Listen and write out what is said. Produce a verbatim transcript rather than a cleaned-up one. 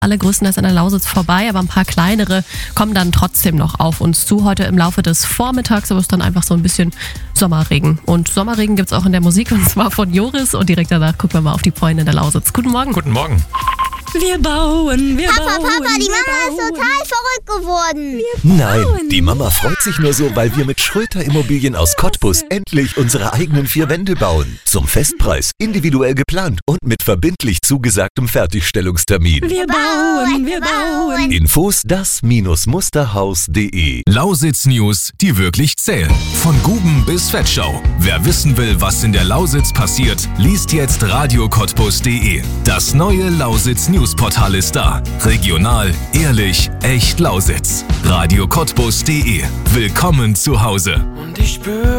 Alle größtenteils an der Lausitz vorbei, aber ein paar kleinere kommen dann trotzdem noch auf uns zu. Heute im Laufe des Vormittags, aber es ist dann einfach so ein bisschen Sommerregen. Und Sommerregen gibt's auch in der Musik, und zwar von Joris. Und direkt danach gucken wir mal auf die Freunde in der Lausitz. Guten Morgen. Guten Morgen. Wir bauen, wir Papa, bauen. Papa, die wir Mama bauen. ist total verrückt geworden. Nein, die Mama freut sich nur so, weil wir mit Schröter Immobilien aus Cottbus endlich unsere eigenen vier Wände bauen. Zum Festpreis, individuell geplant und mit verbindlich zugesagtem Fertigstellungstermin. Wir bauen, wir bauen. Infos das Musterhaus punkt de. Lausitz News, die wirklich zählen. Von Guben bis Fettschau. Wer wissen will, was in der Lausitz passiert, liest jetzt radio cottbus punkt de. Das neue Lausitz News Portal ist da. Regional, ehrlich, echt Lausitz. radio cottbus punkt de. Willkommen zu Hause. Und ich spüre